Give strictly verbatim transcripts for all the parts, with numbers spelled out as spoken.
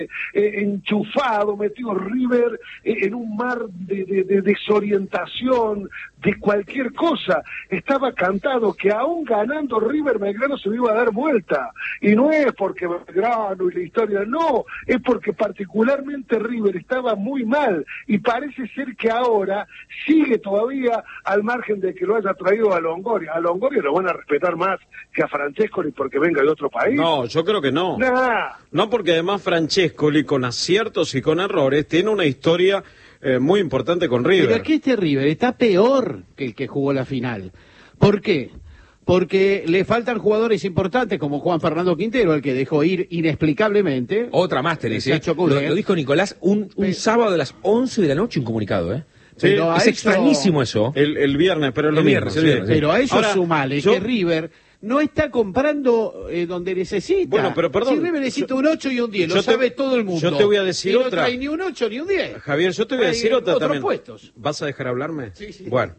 Eh, enchufado, metido River eh, en un mar de, de, de desorientación, de cualquier cosa. Estaba cantado que aún ganando River, Belgrano se lo iba a dar vuelta. Y no es porque Belgrano y la historia, no, es porque particularmente River estaba muy mal y parece ser que ahora sigue todavía al margen de que lo haya traído a Longoria. A Longoria lo van a respetar más que a Francescoli porque venga de otro país. No, yo creo que no. Nah. No, porque además Francescoli, con aciertos y con errores, tiene una historia eh, muy importante con River. Pero es que este River está peor que el que jugó la final. ¿Por qué? Porque le faltan jugadores importantes como Juan Fernando Quintero, el que dejó ir inexplicablemente. Otra más tenés, ¿eh? Lo, lo dijo Nicolás un, un pero, sábado a las once de la noche, un comunicado, ¿eh? Pero es eso, extrañísimo eso. El, el viernes, pero es lo el viernes, mismo. El viernes, sí. Pero a eso Ahora, sumale yo... que River no está comprando eh, donde necesita. Bueno, pero perdón. Si River necesita yo, un ocho y un diez, lo te, sabe todo el mundo. Yo te voy a decir y otra. No trae ni un ocho ni un diez. Javier, yo te voy a decir Hay otra otros también. Puestos. ¿Vas a dejar hablarme? Sí, sí. Bueno,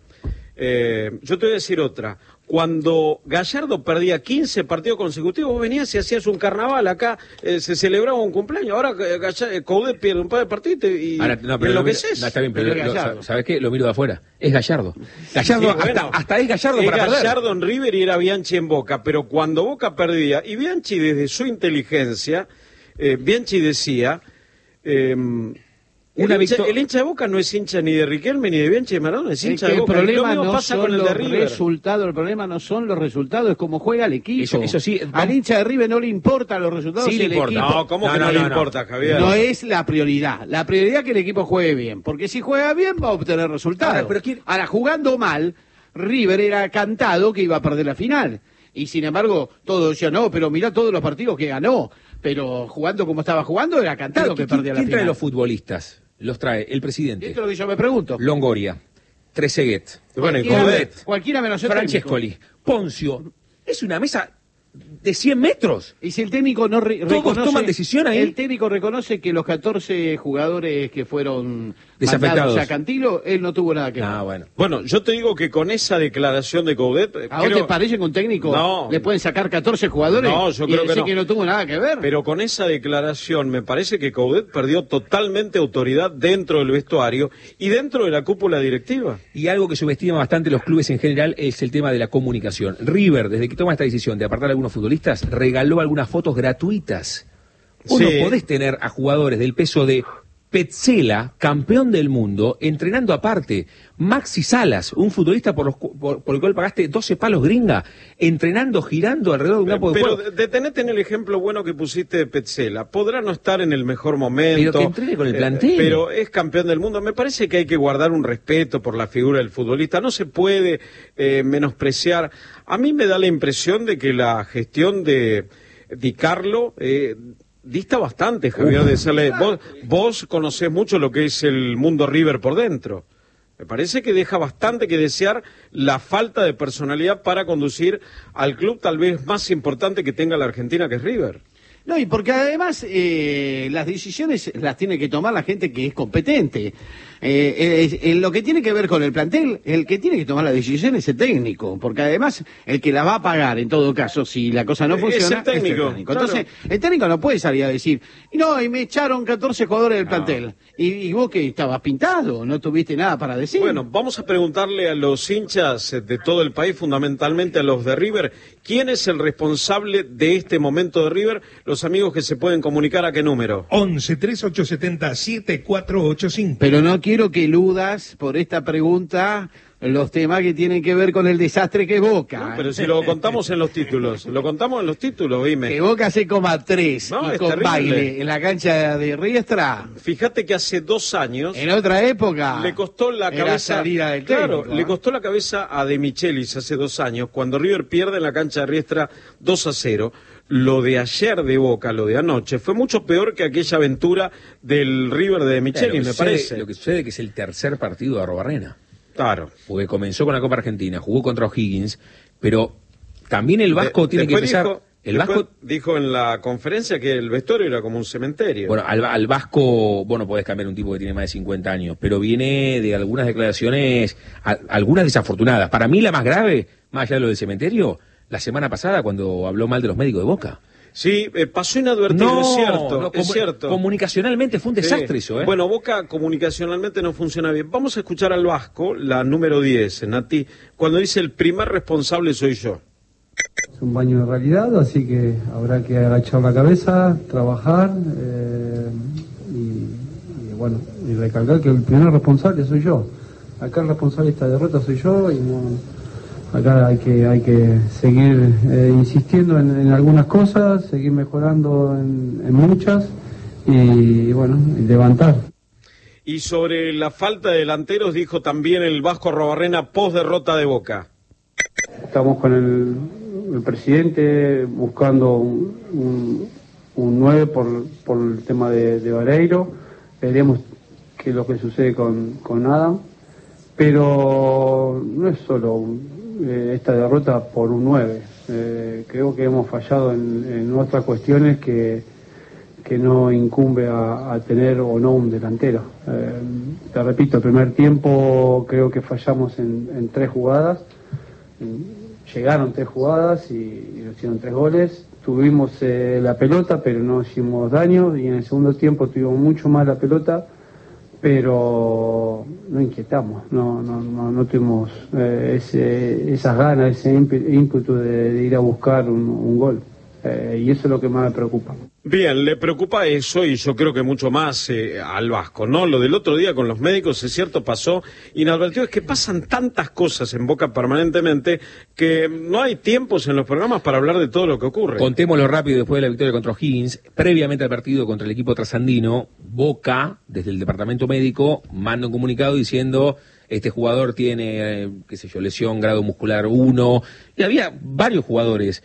eh, yo te voy a decir otra. Cuando Gallardo perdía quince partidos consecutivos, vos venías y hacías un carnaval acá, eh, se celebraba un cumpleaños. Ahora eh, Coudet pierde un par de partidos y, Ahora, no, pero y lo que es. es. No, está bien, pero, pero lo, lo, ¿sabes qué? Lo miro de afuera. Es Gallardo. Gallardo, sí, bueno, hasta, hasta es Gallardo es para perder. Gallardo en River y era Bianchi en Boca, pero cuando Boca perdía, y Bianchi desde su inteligencia, eh, Bianchi decía... Eh, El hincha, el hincha de Boca no es hincha ni de Riquelme ni de Bianchi de Maradona, es hincha es que de Boca. El problema lo mismo no pasa son con el de los River. resultados, el problema no son los resultados, es cómo juega el equipo. Eso, eso sí. Al hincha de River no le importan los resultados. Sí si le importa. equipo... No, ¿cómo no, que no, no, le no, importa, Javier? No es la prioridad. La prioridad es que el equipo juegue bien, porque si juega bien va a obtener resultados. Ahora, pero ¿quién... Ahora, jugando mal, River era cantado que iba a perder la final. Y sin embargo, todos decían, no, pero mirá todos los partidos que ganó. Pero jugando como estaba jugando, era cantado que ¿quién, perdía la ¿quién final. trae los futbolistas? Los trae el presidente. Esto es lo que yo me pregunto. Longoria, Trezeguet, Bueno, y Cualquiera, Coudet. cualquiera menos el Francescoli, técnico. Poncio. Es una mesa de cien metros. Y si el técnico no re Todos reconoce, toman decisión ahí. el técnico reconoce que los catorce jugadores que fueron Desafectados mandados a Cantilo, él no tuvo nada que ver. Ah, bueno. Bueno, yo te digo que con esa declaración de Coudet... ¿A vos creo... te parece que un técnico No. le pueden sacar catorce jugadores No, yo y creo que decir no. que no tuvo nada que ver? Pero con esa declaración me parece que Coudet perdió totalmente autoridad dentro del vestuario y dentro de la cúpula directiva. Y algo que subestima bastante los clubes en general es el tema de la comunicación. River, desde que toma esta decisión de apartar a algunos futbolistas, regaló algunas fotos gratuitas. Vos Sí. no podés tener a jugadores del peso de Petzela, campeón del mundo, entrenando aparte. Maxi Salas, un futbolista por, los, por, por el cual pagaste doce palos gringa, entrenando, girando alrededor de un campo de Pero juego. detenete en el ejemplo bueno que pusiste de Petzela. Podrá no estar en el mejor momento. Pero que entrene con el plantel. Eh, pero es campeón del mundo. Me parece que hay que guardar un respeto por la figura del futbolista. No se puede eh, menospreciar. A mí me da la impresión de que la gestión de Di Carlo... Eh, dista bastante, Javier, de decirle, vos, vos conocés mucho lo que es el mundo River por dentro. Me parece que deja bastante que desear la falta de personalidad para conducir al club tal vez más importante que tenga la Argentina, que es River. No, y porque además eh, las decisiones las tiene que tomar la gente que es competente. Eh, eh, eh, lo que tiene que ver con el plantel, el que tiene que tomar la decisión es el técnico, porque además el que la va a pagar en todo caso si la cosa no Es funciona el técnico, es el técnico. Entonces, claro. el técnico no puede salir a decir, no, y me echaron catorce jugadores del plantel. Y, y vos que estabas pintado, no tuviste nada para decir. Bueno, vamos a preguntarle a los hinchas de todo el país, fundamentalmente a los de River, ¿quién es el responsable de este momento de River? Los amigos que se pueden comunicar, ¿a qué número? once, treinta y ocho setenta, setenta y cuatro ochenta y cinco. Pero no quiero que eludas por esta pregunta los temas que tienen que ver con el desastre que es Boca. No, pero si lo contamos en los títulos, lo contamos en los títulos, dime. Que Boca se coma tres No, y es con terrible. baile en la cancha de Riestra. Fíjate que hace dos años En otra época le costó la era cabeza, salida del claro, técnico, le ¿eh? costó la cabeza a De Michelis hace dos años, cuando River pierde en la cancha de Riestra dos a cero. Lo de ayer de Boca, lo de anoche, fue mucho peor que aquella aventura del River de De Michelis, Claro, me sucede- parece. Lo que sucede es que es el tercer partido de Arrobarrena. Claro. Porque comenzó con la Copa Argentina, jugó contra O'Higgins, pero también el Vasco De- tiene que después empezar... Dijo, el después Vasco... dijo en la conferencia que el vestuario era como un cementerio. Bueno, al, al Vasco, bueno, podés cambiar un tipo que tiene más de cincuenta años, pero viene de algunas declaraciones, a- algunas desafortunadas. Para mí la más grave, más allá de lo del cementerio, la semana pasada cuando habló mal de los médicos de Boca. Sí, eh, pasó inadvertido, No, es cierto, no, es comu- cierto. Comunicacionalmente fue un desastre Sí. eso, ¿eh? Bueno, Boca comunicacionalmente no funciona bien. Vamos a escuchar al Vasco, la número diez, Nati, cuando dice el primer responsable soy yo. Es un baño de realidad, así que habrá que agachar la cabeza, trabajar eh, y, y bueno, y recalcar que el primer responsable soy yo. Acá el responsable de esta derrota soy yo y no, acá hay que hay que seguir eh, insistiendo en, en algunas cosas, seguir mejorando en, en muchas y, y bueno, y levantar. Y sobre la falta de delanteros dijo también el Vasco Arruabarrena post derrota de Boca. Estamos con el, el presidente buscando un, un, un nueve por, por el tema de, de Vareiro. Veremos qué es lo que sucede con, con Adam. Pero no es solo un, eh, esta derrota por un nueve. Eh, creo que hemos fallado en, en otras cuestiones que, que no incumbe a, a tener o no un delantero. Eh, te repito, el primer tiempo creo que fallamos en, en tres jugadas. Llegaron tres jugadas y, y nos hicieron tres goles. Tuvimos eh, la pelota, pero no hicimos daño. Y en el segundo tiempo tuvimos mucho más la pelota, pero no inquietamos. No, no, no, no tuvimos eh, ese, esas ganas, ese ímpetu de, de ir a buscar un, un gol. Eh, y eso es lo que más me preocupa. Bien, le preocupa eso y yo creo que mucho más eh, al Vasco, ¿no? Lo del otro día con los médicos, es cierto, pasó inadvertido. Es que pasan tantas cosas en Boca permanentemente que no hay tiempos en los programas para hablar de todo lo que ocurre. Contémoslo rápido después de la victoria contra O'Higgins. Previamente al partido contra el equipo trasandino, Boca, desde el departamento médico, manda un comunicado diciendo este jugador tiene, eh, qué sé yo, lesión grado muscular uno, y había varios jugadores.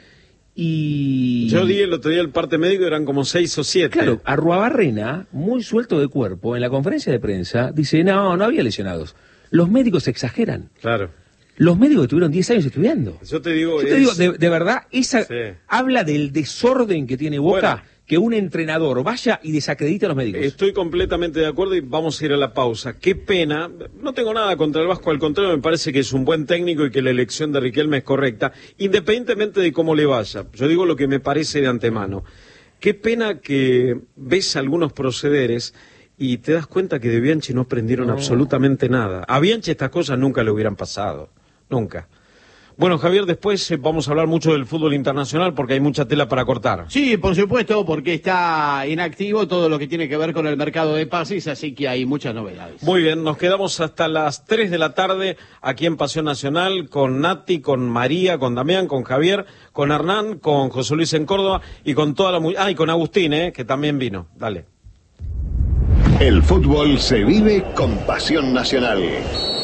Y Yo di el otro día el parte médico, eran como seis o siete. claro, Arruabarrena, muy suelto de cuerpo, en la conferencia de prensa, dice, no, no había lesionados. Los médicos exageran. Claro. Los médicos estuvieron diez años estudiando. Yo te digo... Yo te es- digo, de, de verdad, esa Sí. habla del desorden que tiene Boca, Bueno. que un entrenador vaya y desacredite a los médicos. Estoy completamente de acuerdo y vamos a ir a la pausa. Qué pena, no tengo nada contra el Vasco, al contrario, me parece que es un buen técnico y que la elección de Riquelme es correcta, independientemente de cómo le vaya. Yo digo lo que me parece de antemano. Qué pena que ves algunos procederes y te das cuenta que de Bianchi no aprendieron No. absolutamente nada. A Bianchi estas cosas nunca le hubieran pasado, nunca. Bueno, Javier, después eh, vamos a hablar mucho del fútbol internacional porque hay mucha tela para cortar. Sí, por supuesto, porque está inactivo todo lo que tiene que ver con el mercado de pases, así que hay muchas novedades. Muy bien, nos quedamos hasta las tres de la tarde aquí en Pasión Nacional con Nati, con María, con Damián, con Javier, con Hernán, con José Luis en Córdoba y con toda la... mu- Ah, y con Agustín, eh, que también vino. Dale. El fútbol se vive con Pasión Nacional.